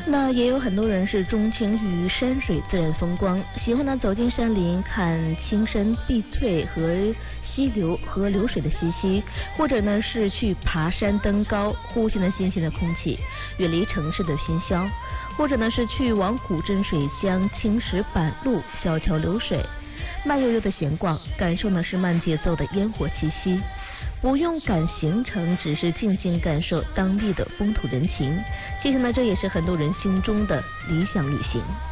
那也有很多人是钟情于山水自然风光，喜欢呢走进山林看青山碧翠和溪流和流水的嬉戏，或者呢是去爬山登高，呼吸呢新鲜的空气，远离城市的喧嚣，或者呢是去往古镇水乡青石板路小桥流水，慢悠悠的闲逛，感受呢是慢节奏的烟火气息。不用赶行程，只是静静感受当地的风土人情。其实呢，这也是很多人心中的理想旅行。